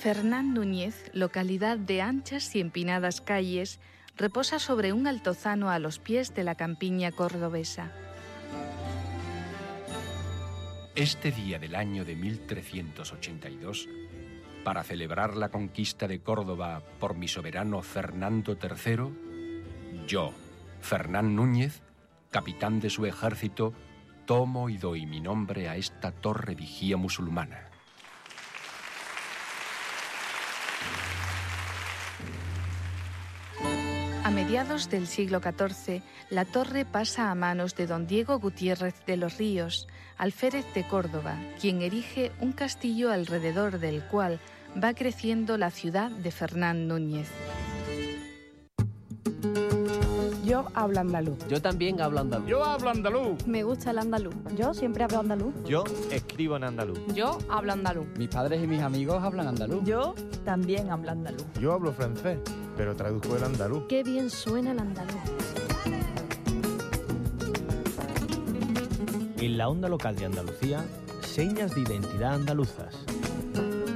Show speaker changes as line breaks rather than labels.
Fernán Núñez, localidad de anchas y empinadas calles, reposa sobre un altozano a los pies de la campiña cordobesa.
Este día del año de 1382, para celebrar la conquista de Córdoba por mi soberano Fernando III, yo, Fernán Núñez, capitán de su ejército, tomo y doy mi nombre a esta torre vigía musulmana.
A mediados del siglo XIV, la torre pasa a manos de don Diego Gutiérrez de los Ríos, alférez de Córdoba, quien erige un castillo alrededor del cual va creciendo la ciudad de Fernán Núñez.
Yo hablo andaluz.
Yo también hablo andaluz.
Yo hablo andaluz.
Me gusta el andaluz.
Yo siempre hablo andaluz.
Yo escribo en andaluz.
Yo hablo andaluz.
Mis padres y mis amigos hablan andaluz.
Yo también hablo andaluz.
Yo hablo francés, pero traduzco el andaluz.
Qué bien suena el andaluz.
En la onda local de Andalucía, señas de identidad andaluzas.